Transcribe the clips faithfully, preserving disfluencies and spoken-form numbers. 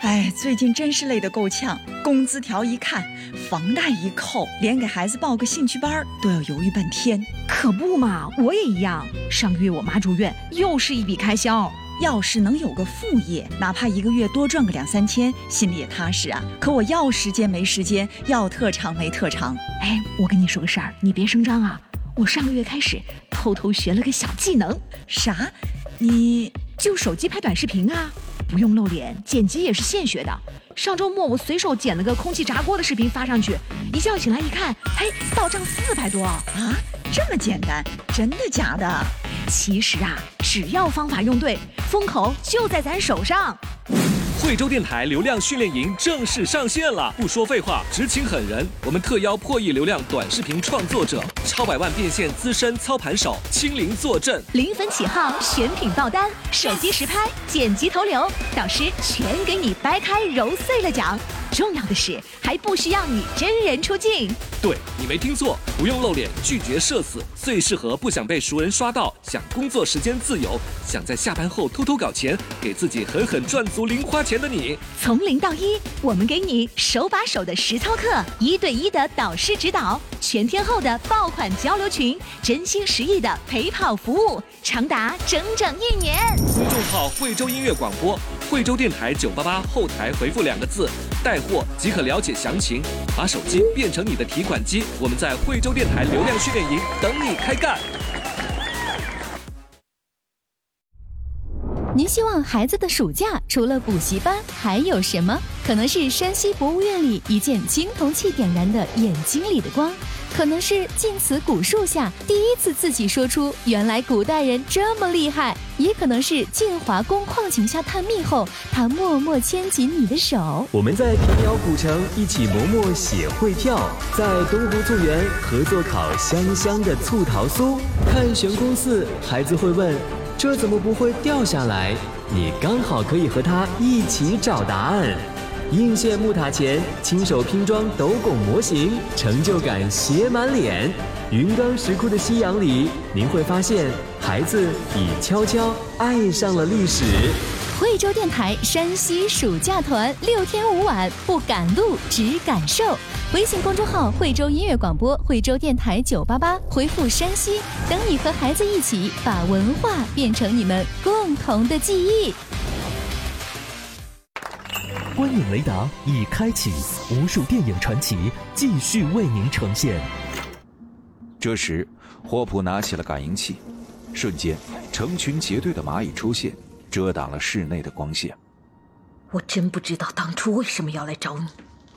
哎，最近真是累得够呛，工资条一看，房贷一扣，连给孩子报个兴趣班都要犹豫半天。 可不嘛，我也一样。上个月我妈住院，又是一笔开销。 要是能有个副业，哪怕一个月多赚个两三千，心里也踏实啊。可我要时间没时间，要特长没特长。 哎，我跟你说个事儿，你别声张啊。我上个月开始偷偷学了个小技能。 啥？你就手机拍短视频啊，不用露脸，剪辑也是现学的。上周末我随手剪了个空气炸锅的视频发上去，一觉醒来一看，嘿，到账四百多啊！ 这么简单？真的假的？ 其实啊，只要方法用对，风口就在咱手上。 惠州电台流量训练营正式上线了！不说废话，只请狠人，我们特邀破亿流量短视频创作者、超百万变现资深操盘手亲临坐镇， 零分起号，选品爆单，手机实拍，剪辑投流，导师全给你掰开揉碎了讲。重要的是，还不需要你真人出镜。 对，你没听错，不用露脸，拒绝社死，最适合不想被熟人刷到，想工作时间自由，想在下班后偷偷搞钱，给自己狠狠赚足零花钱的你。 从零到一，我们给你手把手的实操课，一对一的导师指导，全天候的爆款交流群，真心实意的陪跑服务，长达整整一年。 公众号惠州音乐广播，惠州电台九八八后台回复两个字带货即可了解详情，把手机变成你的提款机，我们在惠州电台流量训练营等你开干。 您希望孩子的暑假除了补习班还有什么？可能是山西博物院里一件青铜器点燃的眼睛里的光，可能是晋祠古树下第一次自己说出原来古代人这么厉害，也可能是晋华宫矿井下探秘后他默默牵紧你的手。 我们在平遥古城一起磨墨写会跳，在东湖醋园合作烤香香的醋桃酥，看悬空寺孩子会问这怎么不会掉下来，你刚好可以和他一起找答案。应县木塔前亲手拼装斗拱模型，成就感写满脸。云冈石窟的夕阳里，您会发现孩子已悄悄爱上了历史。 惠州电台山西暑假团六天五晚，不赶路只感受。微信公众号惠州音乐广播，惠州电台九八八，回复山西，等你和孩子一起把文化变成你们共同的记忆。 观影雷达已开启，无数电影传奇继续为您呈现。 这时，霍普拿起了感应器，瞬间，成群结队的蚂蚁出现，遮挡了室内的光线。 我真不知道当初为什么要来找你。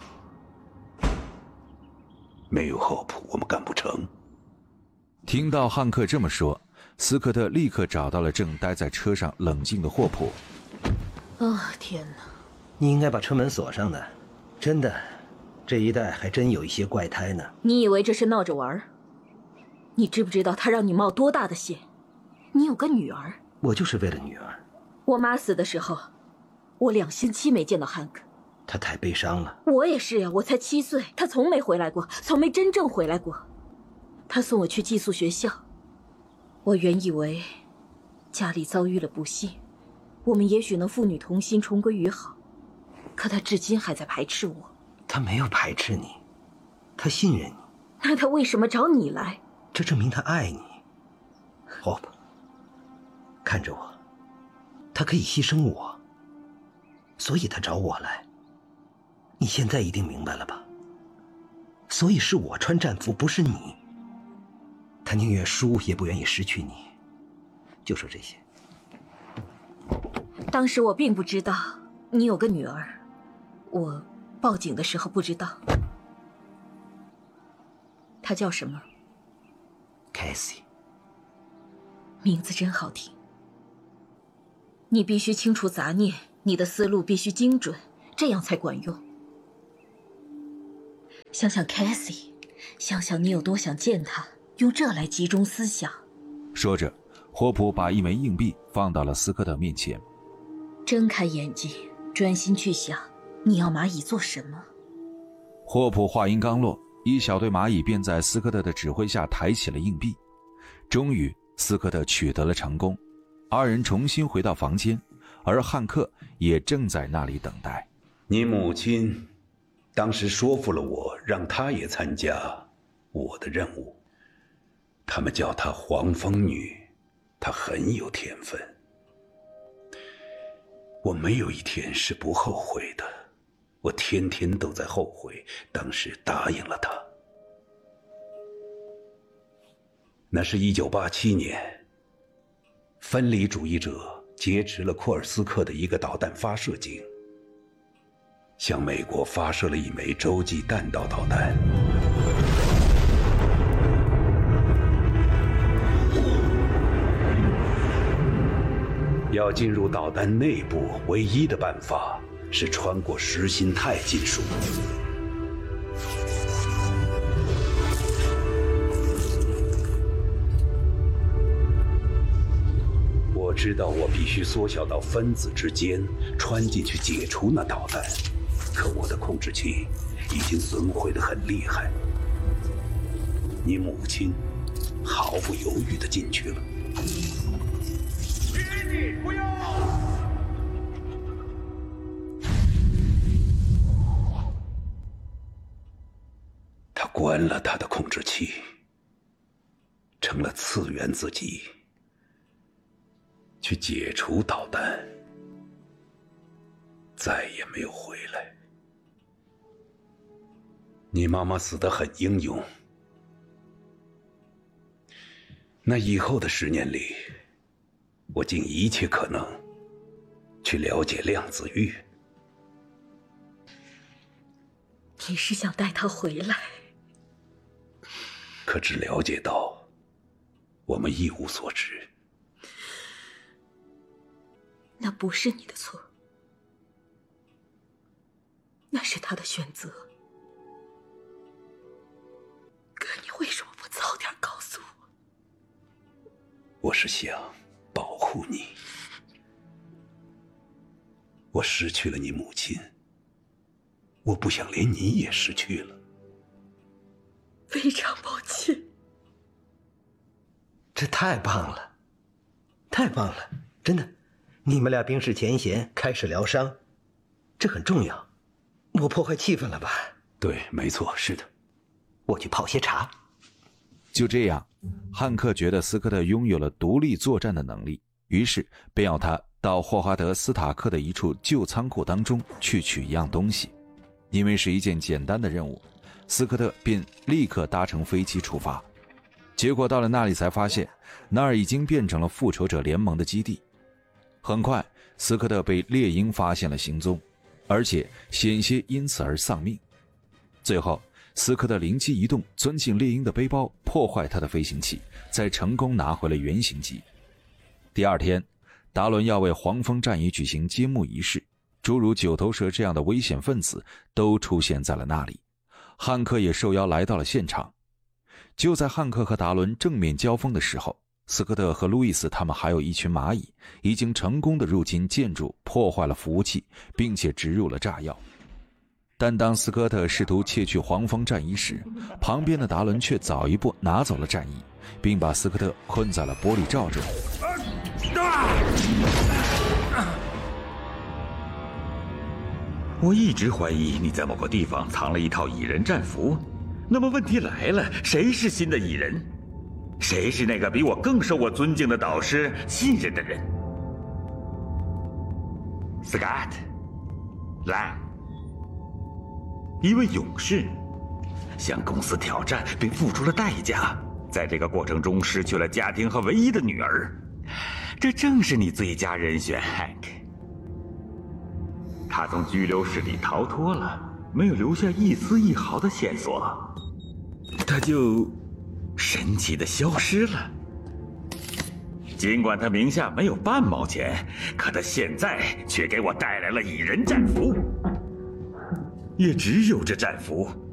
没有霍普，我们干不成。 听到汉克这么说，斯科特立刻找到了正待在车上冷静的霍普。 哦，天哪！ 你应该把车门锁上的，真的，这一带还真有一些怪胎呢。 你以为这是闹着玩？你知不知道他让你冒多大的险？你有个女儿。 我就是为了女儿。 我妈死的时候，我两星期没见到汉克。 他太悲伤了。 我也是呀，我才七岁，他从没回来过，从没真正回来过。他送我去寄宿学校，我原以为家里遭遇了不幸，我们也许能父女同心，重归于好。可他至今还在排斥我。 他没有排斥你，他信任你。 那他为什么找你来？ 这证明他爱你。Hope， 看着我，他可以牺牲我，所以他找我来。你现在一定明白了吧？所以是我穿战服，不是你。他宁愿输也不愿意失去你。就说这些。 当时我并不知道你有个女儿，我报警的时候不知道。她叫什么？ Cassie。 名字真好听。你必须清除杂念，你的思路必须精准，这样才管用。想想 Cassie， 想想你有多想见她，用这来集中思想。 说着，霍普把一枚硬币放到了斯科特面前。 睁开眼睛，专心去想，你要蚂蚁做什么？ 霍普话音刚落，一小队蚂蚁便在斯科特的指挥下抬起了硬币。终于，斯科特取得了成功，二人重新回到房间，而汉克也正在那里等待。 你母亲当时说服了我，让她也参加我的任务。他们叫她黄蜂女，她很有天分。我没有一天是不后悔的，我天天都在后悔当时答应了她。那是一九八七年，分离主义者劫持了库尔斯克的一个导弹发射井，向美国发射了一枚洲际弹道导弹。要进入导弹内部，唯一的办法是穿过实心钛金属。我知道我必须缩小到分子之间，穿进去解除那导弹，可我的控制器已经损毁得很厉害。你母亲毫不犹豫地进去了。不要！他关了他的控制器，成了次元自己，去解除导弹，再也没有回来。你妈妈死得很英勇。那以后的十年里，我尽一切可能去了解量子域。 你是想带他回来？ 可只了解到我们一无所知。 那不是你的错，那是他的选择。可你为什么不早点告诉我？ 我是想保护你。我失去了你母亲，我不想连你也失去了。 非常抱歉。 这太棒了，太棒了，真的。你们俩冰释前嫌，开始疗伤，这很重要。我破坏气氛了吧？ 对，没错，是的。 我去泡些茶。 就这样，汉克觉得斯科特拥有了独立作战的能力，于是便要他到霍华德·斯塔克的一处旧仓库当中去取一样东西。因为是一件简单的任务，斯科特便立刻搭乘飞机出发。结果到了那里才发现，那儿已经变成了复仇者联盟的基地。很快，斯科特被猎鹰发现了行踪，而且险些因此而丧命。最后，斯科特灵机一动，钻进猎鹰的背包，破坏他的飞行器，再成功拿回了原型机。第二天，达伦要为黄蜂战役举行揭幕仪式，诸如九头蛇这样的危险分子都出现在了那里。汉克也受邀来到了现场。就在汉克和达伦正面交锋的时候，斯科特和路易斯他们还有一群蚂蚁已经成功的入侵建筑，破坏了服务器，并且植入了炸药。但当斯科特试图窃取黄蜂战衣时，旁边的达伦却早一步拿走了战衣，并把斯科特困在了玻璃罩中。 我一直怀疑你在某个地方藏了一套蚁人战服，那么问题来了，谁是新的蚁人？谁是那个比我更受我尊敬的导师信任的人？ Scott Lang， 一位勇士，向公司挑战并付出了代价，在这个过程中失去了家庭和唯一的女儿。这正是你最佳人选 Hank。 他从拘留室里逃脱了，没有留下一丝一毫的线索，他就神奇的消失了。尽管他名下没有半毛钱，可他现在却给我带来了蚁人战服。也只有这战服